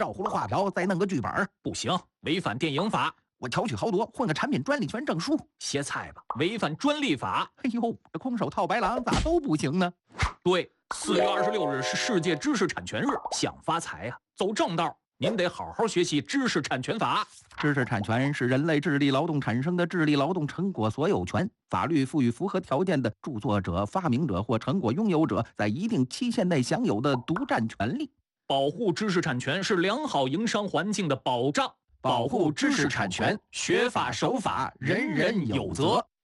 照葫芦画瓢，再弄个剧本。 不行，违反电影法。 我巧取豪夺，混个产品专利权证书。 歇菜吧，违反专利法。 哎呦，这空手套白狼咋都不行呢？ 对，4月26日是世界知识产权日，想发财呀，走正道。您得好好学习知识产权法。 知识产权是人类智力劳动产生的智力劳动成果所有权。法律赋予符合条件的著作者、发明者或成果拥有者在一定期限内享有的独占权利。 保护知识产权是良好营商环境的保障。 保护知识产权，学法守法，人人有责。